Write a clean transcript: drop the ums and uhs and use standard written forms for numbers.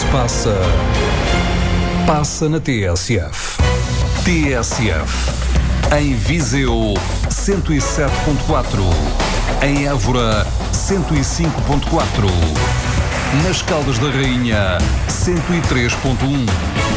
passa, passa na TSF. TSF. Em Viseu, 107.4. Em Évora, 105.4. Nas Caldas da Rainha, 103.1.